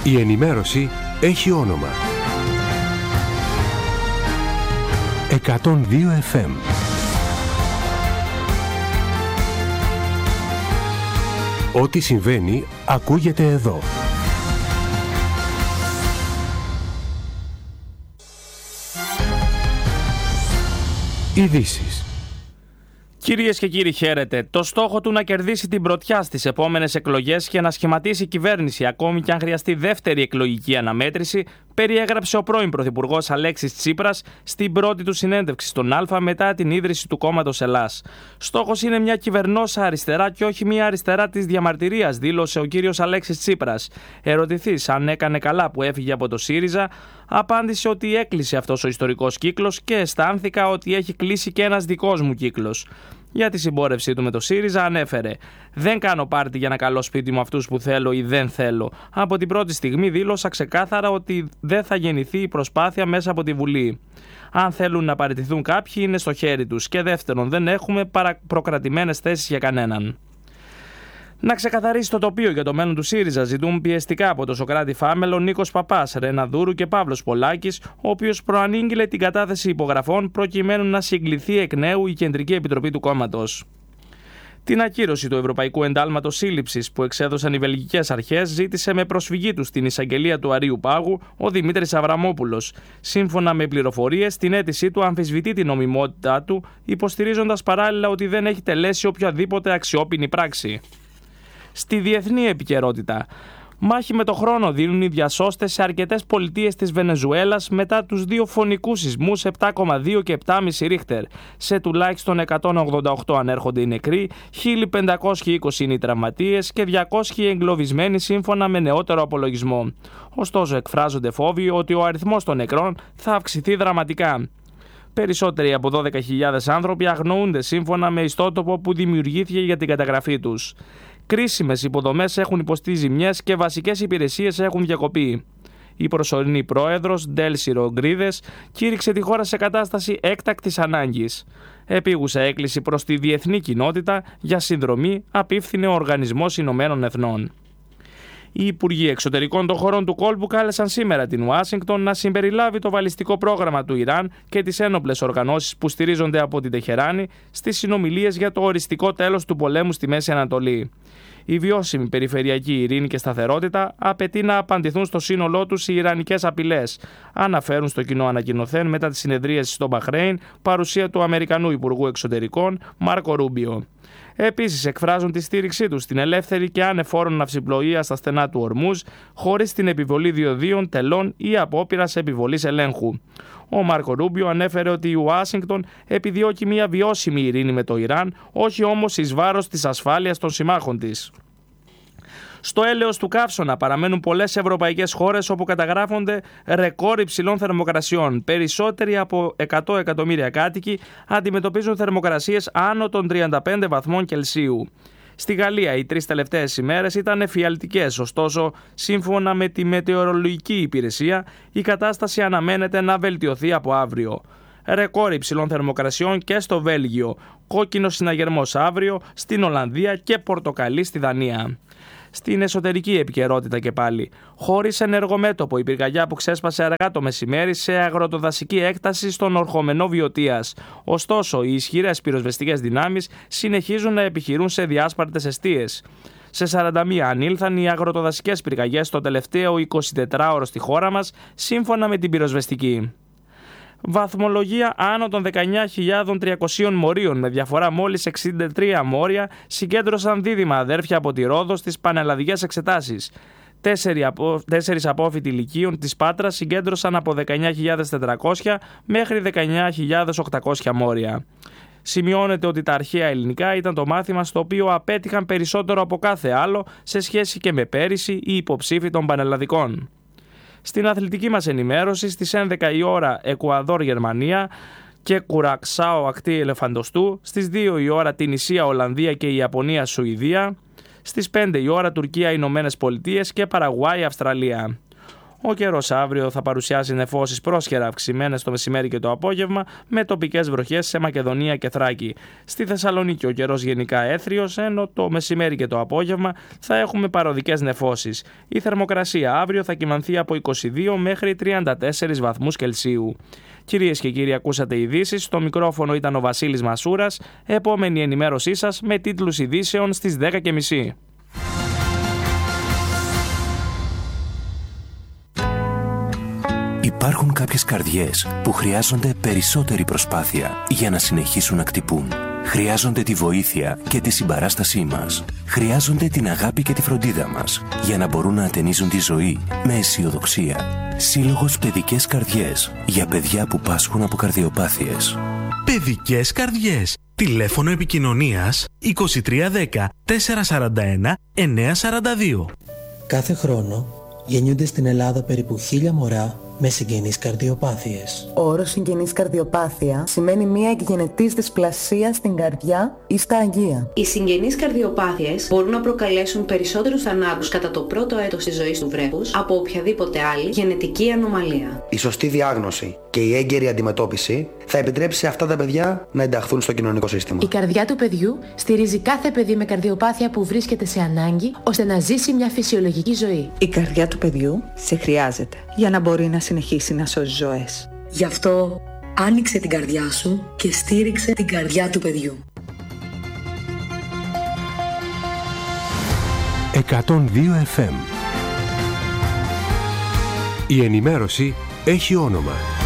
Η ενημέρωση έχει όνομα. 102 FM. Ό,τι συμβαίνει ακούγεται εδώ. Ειδήσεις. Κυρίες και κύριοι, χαίρετε. Το στόχο του να κερδίσει την πρωτιά στις επόμενες εκλογές και να σχηματίσει κυβέρνηση, ακόμη και αν χρειαστεί δεύτερη εκλογική αναμέτρηση, περιέγραψε ο πρώην Πρωθυπουργός Αλέξης Τσίπρας στην πρώτη του συνέντευξη στον Α μετά την ίδρυση του κόμματος Ελλάς. Στόχος είναι μια κυβερνόσα αριστερά και όχι μια αριστερά της διαμαρτυρίας, δήλωσε ο κύριος Αλέξης Τσίπρας. Ερωτηθείς αν έκανε καλά που έφυγε από το ΣΥΡΙΖΑ, απάντησε ότι έκλεισε αυτός ο ιστορικός κύκλος και αισθάνθηκα ότι έχει κλείσει και ένας δικός μου κύκλος. Για τη συμπόρευσή του με το ΣΥΡΙΖΑ ανέφερε: «Δεν κάνω πάρτι για να καλώ σπίτι μου αυτούς που θέλω ή δεν θέλω. Από την πρώτη στιγμή δήλωσα ξεκάθαρα ότι δεν θα γεννηθεί η προσπάθεια μέσα από τη Βουλή. Αν θέλουν να παραιτηθούν κάποιοι, είναι στο χέρι τους. Και δεύτερον, δεν έχουμε προκρατημένες θέσεις για κανέναν». Να ξεκαθαρίσει το τοπίο για το μέλλον του ΣΥΡΙΖΑ ζητούν πιεστικά από το Σωκράτη Φάμελο Νίκος Παπάς, Ρένα Δούρου και Παύλος Πολάκης, ο οποίος προανήγγειλε την κατάθεση υπογραφών προκειμένου να συγκληθεί εκ νέου η Κεντρική Επιτροπή του κόμματος. Την ακύρωση του Ευρωπαϊκού Εντάλματος Σύλληψης που εξέδωσαν οι βελγικές αρχές ζήτησε με προσφυγή του στην εισαγγελία του Αρείου Πάγου ο Δημήτρης Αβραμόπουλος. Σύμφωνα με πληροφορίες, την αίτησή του αμφισβητεί την νομιμότητά του, υποστηρίζοντας παράλληλα ότι δεν έχει τελέσει οποιαδήποτε αξιόπινη πράξη. Στη διεθνή επικαιρότητα. Μάχη με το χρόνο δίνουν οι διασώστες σε αρκετές πολιτείες της Βενεζουέλας μετά τους δύο φωνικούς σεισμούς 7,2 και 7,5 ρίχτερ. Σε τουλάχιστον 188 ανέρχονται οι νεκροί, 1.520 είναι οι τραυματίες και 200 εγκλωβισμένοι σύμφωνα με νεότερο απολογισμό. Ωστόσο εκφράζονται φόβοι ότι ο αριθμός των νεκρών θα αυξηθεί δραματικά. Περισσότεροι από 12.000 άνθρωποι αγνοούνται σύμφωνα με ιστότοπο που δημιουργήθηκε για την καταγραφή τους. Κρίσιμες υποδομές έχουν υποστεί ζημιές και βασικές υπηρεσίες έχουν διακοπεί. Η προσωρινή πρόεδρος, Ντέλσι Ρογκρίδες, κήρυξε τη χώρα σε κατάσταση έκτακτης ανάγκης. Επίγουσα έκκληση προς τη διεθνή κοινότητα για συνδρομή απίφθινε ο Οργανισμός Ηνωμένων Εθνών. Οι Υπουργοί Εξωτερικών των χωρών του κόλπου κάλεσαν σήμερα την Ουάσιγκτον να συμπεριλάβει το βαλιστικό πρόγραμμα του Ιράν και τις ένοπλες οργανώσεις που στηρίζονται από την Τεχεράνη στις συνομιλίες για το οριστικό τέλος του πολέμου στη Μέση Ανατολή. Η βιώσιμη περιφερειακή ειρήνη και σταθερότητα απαιτεί να απαντηθούν στο σύνολό τους οι ιρανικές απειλές, αναφέρουν στο κοινό ανακοινωθέν μετά τη συνεδρίαση στο Μπαχρέιν παρουσία του Αμερικανού Υπουργού Εξωτερικών Μάρκο Ρούμπιο. Επίσης εκφράζουν τη στήριξή τους στην ελεύθερη και ανεφόρον ναυσιπλοεία στα στενά του Ορμούζ, χωρίς την επιβολή διοδίων, τελών ή απόπειρας επιβολής ελέγχου. Ο Μάρκο Ρούμπιο ανέφερε ότι η Ουάσιγκτον επιδιώκει μια βιώσιμη ειρήνη με το Ιράν, όχι όμως εις βάρος της ασφάλειας των συμμάχων της. Στο έλεος του καύσωνα παραμένουν πολλές ευρωπαϊκές χώρες όπου καταγράφονται ρεκόρ υψηλών θερμοκρασιών. Περισσότεροι από 100 εκατομμύρια κάτοικοι αντιμετωπίζουν θερμοκρασίες άνω των 35 βαθμών Κελσίου. Στη Γαλλία οι 3 τελευταίες ημέρες ήταν εφιαλτικές, ωστόσο σύμφωνα με τη μετεωρολογική υπηρεσία η κατάσταση αναμένεται να βελτιωθεί από αύριο. Ρεκόρ υψηλών θερμοκρασιών και στο Βέλγιο, κόκκινος συναγερμός αύριο στην Ολλανδία και πορτοκαλί στη Δανία. Στην εσωτερική επικαιρότητα και πάλι. Χωρίς ενεργομέτωπο η πυρκαγιά που ξέσπασε αργά το μεσημέρι σε αγροτοδασική έκταση στον ορχομενό Βιωτίας. Ωστόσο, οι ισχυρές πυροσβεστικές δυνάμεις συνεχίζουν να επιχειρούν σε διάσπαρτες εστίες. Σε 41 ανήλθαν οι αγροτοδασικές πυρκαγιές το τελευταίο 24ωρο στη χώρα μας, σύμφωνα με την πυροσβεστική. Βαθμολογία άνω των 19.300 μορίων με διαφορά μόλις 63 μόρια συγκέντρωσαν δίδυμα αδέρφια από τη Ρόδο στις πανελλαδικές εξετάσεις. 4 απόφοιτοι λυκείων της Πάτρας συγκέντρωσαν από 19.400 μέχρι 19.800 μόρια. Σημειώνεται ότι τα αρχαία ελληνικά ήταν το μάθημα στο οποίο απέτυχαν περισσότερο από κάθε άλλο σε σχέση και με πέρυσι οι υποψήφοι των πανελλαδικών. Στην αθλητική μας ενημέρωση στις 11 η ώρα Εκουαδόρ-Γερμανία και Κουραξάο ακτή Ελεφαντοστού, στις 2 η ώρα Τινησία, Ολλανδία και Ιαπωνία, Σουηδία, στις 5 η ώρα Τουρκία, Ηνωμένες Πολιτείες και Παραγουάη, Αυστραλία. Ο καιρός αύριο θα παρουσιάσει νεφώσεις πρόσχερα αυξημένες το μεσημέρι και το απόγευμα, με τοπικές βροχές σε Μακεδονία και Θράκη. Στη Θεσσαλονίκη ο καιρός γενικά έθριος, ενώ το μεσημέρι και το απόγευμα θα έχουμε παροδικές νεφώσεις. Η θερμοκρασία αύριο θα κυμανθεί από 22 μέχρι 34 βαθμούς Κελσίου. Κυρίες και κύριοι, ακούσατε ειδήσεις. Στο μικρόφωνο ήταν ο Βασίλης Μασούρας. Επόμενη ενημέρωσή σας με τίτλους ειδήσεων στις 10:30. Υπάρχουν κάποιες καρδιές που χρειάζονται περισσότερη προσπάθεια για να συνεχίσουν να χτυπούν. Χρειάζονται τη βοήθεια και τη συμπαράστασή μας. Χρειάζονται την αγάπη και τη φροντίδα μας για να μπορούν να ατενίζουν τη ζωή με αισιοδοξία. Σύλλογος Παιδικές Καρδιές για παιδιά που πάσχουν από καρδιοπάθειες. Παιδικές Καρδιές. Τηλέφωνο επικοινωνίας 2310 441 942. Κάθε χρόνο γεννιούνται στην Ελλάδα περίπου 1000 μωρά με συγγενείς καρδιοπάθειες. Ο όρος συγγενής καρδιοπάθεια σημαίνει μία εκγενετής δυσπλασία στην καρδιά ή στα αγεία. Οι συγγενείς καρδιοπάθειες μπορούν να προκαλέσουν περισσότερους θανάτους κατά το πρώτο έτος της ζωής του βρέφους από οποιαδήποτε άλλη γενετική ανομαλία. Η σωστή διάγνωση και η έγκαιρη αντιμετώπιση θα επιτρέψει σε αυτά τα παιδιά να ενταχθούν στο κοινωνικό σύστημα. Η καρδιά του παιδιού στηρίζει κάθε παιδί με καρδιοπάθεια που βρίσκεται σε ανάγκη ώστε να ζήσει μια φυσιολογική ζωή. Η καρδιά του παιδιού σε χρειάζεται για να μπορεί να συνεχίσει να σώζει ζωές. Γι' αυτό άνοιξε την καρδιά σου και στήριξε την καρδιά του παιδιού. 102 FM. Η ενημέρωση έχει όνομα.